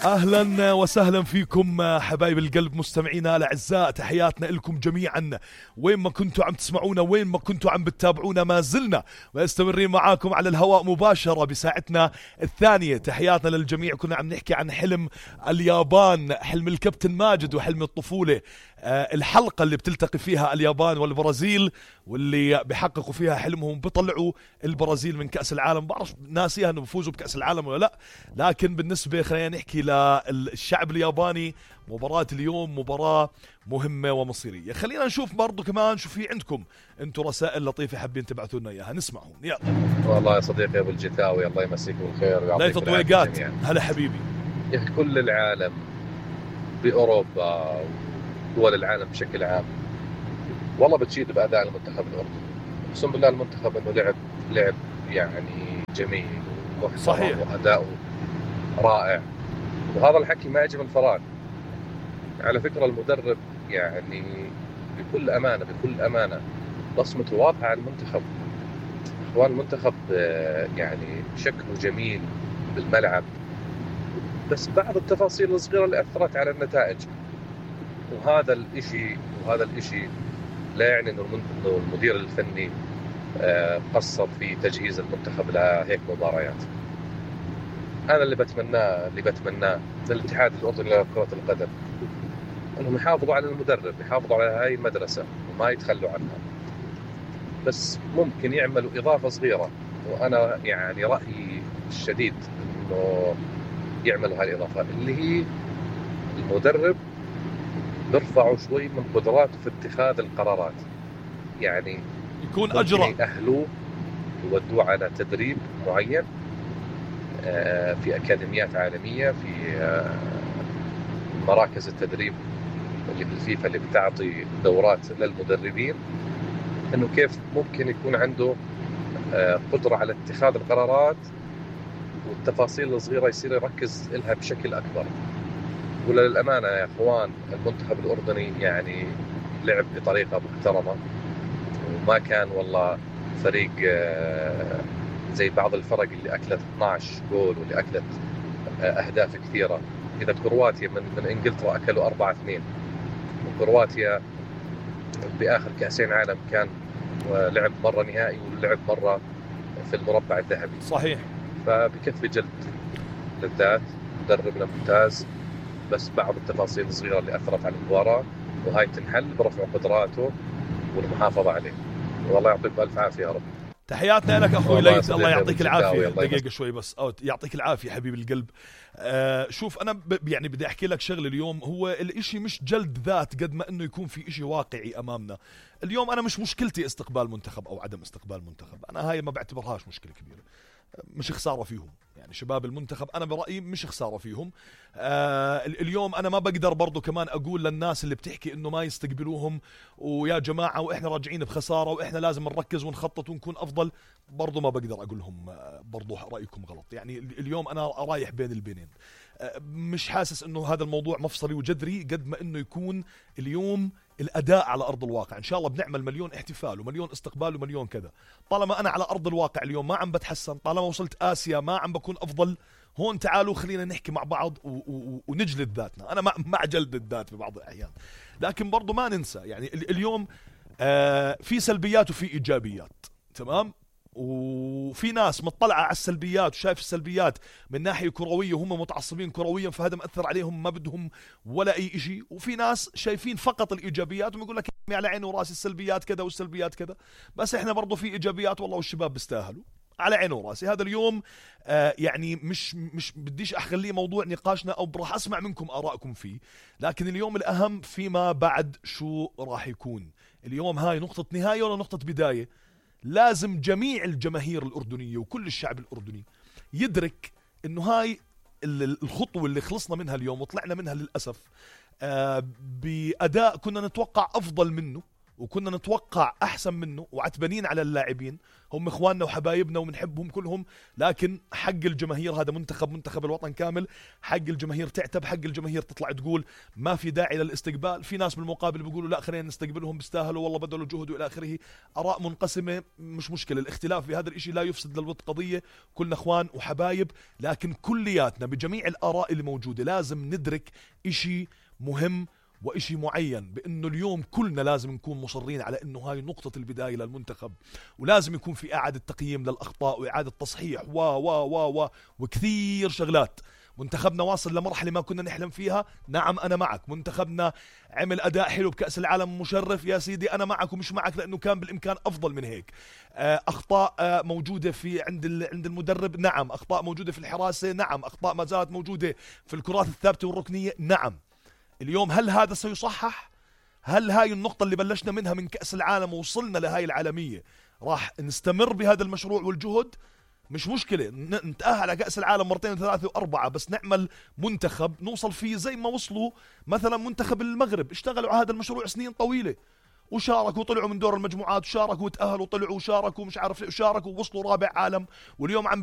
أهلا وسهلا فيكم حبايب القلب مستمعينا الأعزاء، تحياتنا لكم جميعا وين ما كنتوا عم تسمعونا، وين ما كنتوا عم بتتابعونا. ما زلنا مستمرين معاكم على الهواء مباشرة بساعتنا الثانية. تحياتنا للجميع. كنا عم نحكي عن حلم اليابان، حلم الكابتن ماجد وحلم الطفولة، الحلقة اللي بتلتقي فيها اليابان والبرازيل واللي بيحققوا فيها حلمهم، بيطلعوا البرازيل من كأس العالم. بعرف ناسيها انه بفوزوا بكأس العالم ولا لا، لكن بالنسبة خلينا نحكي للشعب الياباني مباراة اليوم مباراة مهمة ومصيرية. خلينا نشوف برضو كمان شو في عندكم انتم رسائل لطيفة حابين تبعثوا لنا اياها، نسمعهم. يلا. والله يا صديقي ابو الجثاوي، الله يمسيك بالخير ويعطيك تطويقات. هلا حبيبي. يا اخي كل العالم باوروبا ودول العالم بشكل عام والله بتشيد باداء المنتخب الاردني. اقسم بالله المنتخب انه لعب يعني جميل صحيح، واداؤه رائع، وهذا الحكي ما يجي من فراغ. على فكرة المدرب يعني بكل أمانة بصمته واضحة على المنتخب. إخوان المنتخب يعني شكله جميل بالملعب، بس بعض التفاصيل الصغيرة اللي أثرت على النتائج، وهذا الإشي لا يعني إنه المدير الفني قصر في تجهيز المنتخب لهيك مباريات. أنا اللي بتمناه للاتحاد الأردني لكرة القدم انهم يحافظوا على المدرب، يحافظوا على هاي المدرسة وما يتخلوا عنها، بس ممكن يعملوا إضافة صغيرة. وأنا يعني رأيي الشديد إنه يعملوا هاي الإضافة اللي هي المدرب برفعوا شوي من قدراته في اتخاذ القرارات، يعني يكون أجرى، يأهلوه يودوه على تدريب معين في أكاديميات عالمية، في مراكز التدريب اللي بالفيفا اللي بتعطي دورات للمدربين، انه كيف ممكن يكون عنده قدرة على اتخاذ القرارات والتفاصيل الصغيرة يصير يركز لها بشكل اكبر. وللأمانة يا اخوان المنتخب الاردني يعني لعب بطريقة محترمة، وما كان والله فريق زي بعض الفرق اللي اكلت 12 جول واللي اكلت اهداف كثيرة. اذا كرواتيا من انجلترا اكلوا 4-2، وكرواتيا بآخر كأسين عالم كان لعب مرة نهائي ولعب مرة في المربع الذهبي. صحيح. فبكفي جلد للذات، مدربنا ممتاز، بس بعض التفاصيل الصغيرة اللي أثرت على المباراة، وهاي تنحل برفع قدراته والمحافظة عليه. والله يعطيك بألف عافية يا رب. تحياتنا لك أخوي ليث، الله يعطيك العافية. دقيقة شوي بس، أو يعطيك العافية حبيب القلب. شوف أنا يعني بدي أحكي لك شغل اليوم. هو الإشي مش جلد ذات قد ما إنه يكون في إشي واقعي أمامنا اليوم. أنا مش مشكلتي استقبال منتخب أو عدم استقبال منتخب، أنا هاي ما بعتبرهاش مشكلة كبيرة. مش خسارة فيهم، يعني شباب المنتخب أنا برأيي مش خسارة فيهم. اليوم أنا ما بقدر برضو كمان أقول للناس اللي بتحكي إنه ما يستقبلوهم ويا جماعة وإحنا راجعين بخسارة وإحنا لازم نركز ونخطط ونكون أفضل، برضو ما بقدر أقول لهم برضو رأيكم غلط. يعني اليوم أنا رايح بين البينين، مش حاسس إنه هذا الموضوع مفصلي وجذري قد ما إنه يكون اليوم الأداء على أرض الواقع. إن شاء الله بنعمل مليون احتفال ومليون استقبال ومليون كذا، طالما أنا على أرض الواقع اليوم ما عم بتحسن، طالما وصلت آسيا ما عم بكون أفضل، هون تعالوا خلينا نحكي مع بعض ونجلد ذاتنا. أنا مع جلد الذات في بعض الأحيان، لكن برضو ما ننسى يعني اليوم في سلبيات وفي إيجابيات، تمام؟ وفي ناس مطلعة على السلبيات وشايف السلبيات من ناحية كروية وهم متعصبين كرويا فهذا مأثر عليهم ما بدهم ولا أي إشي، وفي ناس شايفين فقط الإيجابيات ويقول لك على عيني وراسي السلبيات كذا والسلبيات كذا، بس إحنا برضو في إيجابيات والله والشباب بيستاهلوا على عيني وراسي. هذا اليوم يعني مش بديش أخليه موضوع نقاشنا أو راح أسمع منكم آرائكم فيه، لكن اليوم الأهم فيما بعد شو راح يكون. اليوم هاي نقطة نهاية ولا نقطة بداية؟ لازم جميع الجماهير الأردنية وكل الشعب الأردني يدرك إنه هاي الخطوة اللي خلصنا منها اليوم وطلعنا منها للأسف بأداء كنا نتوقع أفضل منه، وكنا نتوقع أحسن منه وعتبانين على اللاعبين، هم إخواننا وحبايبنا ومنحبهم كلهم، لكن حق الجماهير، هذا منتخب الوطن كامل، حق الجماهير تعتب، حق الجماهير تطلع تقول ما في داعي للاستقبال. في ناس بالمقابل بيقولوا لا خلينا نستقبلهم بيستاهلوا والله بذلوا جهد وإلى آخره. آراء منقسمة مش مشكلة، الاختلاف بهذا الإشي لا يفسد للود قضية، كلنا إخوان وحبايب، لكن كلياتنا بجميع الآراء اللي موجودة لازم ندرك إشي مهم وإشي معين، بأنه اليوم كلنا لازم نكون مصرين على أنه هاي نقطة البداية للمنتخب، ولازم يكون في إعادة تقييم للأخطاء وإعادة تصحيح وكثير شغلات. منتخبنا واصل لمرحلة ما كنا نحلم فيها، نعم أنا معك. منتخبنا عمل أداء حلو بكأس العالم مشرف، يا سيدي أنا معك ومش معك، لأنه كان بالإمكان أفضل من هيك. أخطاء موجودة في عند المدرب، نعم. أخطاء موجودة في الحراسة، نعم. أخطاء ما زالت موجودة في الكرات الثابتة والركنية، نعم. اليوم هل هذا سيصحح؟ هل هاي النقطة اللي بلشنا منها من كأس العالم ووصلنا لهاي العالمية راح نستمر بهذا المشروع والجهد؟ مش مشكلة نتأهل على كأس العالم مرتين وثلاثة وأربعة، بس نعمل منتخب نوصل فيه زي ما وصلوا مثلا منتخب المغرب، اشتغلوا على هذا المشروع سنين طويلة وشاركوا وطلعوا من دور المجموعات، وشاركوا وتأهلوا وطلعوا وشاركوا مش عارف وشاركوا ووصلوا رابع عالم، واليوم عم